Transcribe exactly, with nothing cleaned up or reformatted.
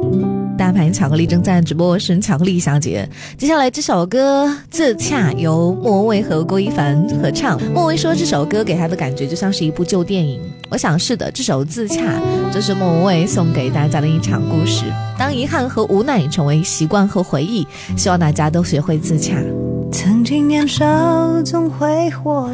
大盘巧克力正在直播，我是巧克力小姐。接下来这首歌《自洽》由莫文蔚和郭一凡合唱。莫文蔚说这首歌给他的感觉就像是一部旧电影，我想是的，这首《自洽》就是莫文蔚送给大家的一场故事。当遗憾和无奈成为习惯和回忆，希望大家都学会自洽。 曾经年少总挥霍